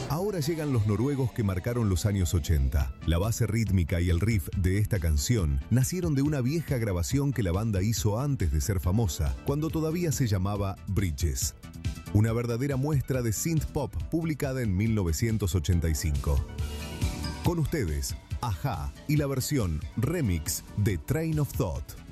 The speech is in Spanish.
Ahora llegan los noruegos que marcaron los años 80. La base rítmica y el riff de esta canción nacieron de una vieja grabación que la banda hizo antes de ser famosa, cuando todavía se llamaba Bridges. Una verdadera muestra de synth pop publicada en 1985. Con ustedes, Ajá y la versión remix de Train of Thought.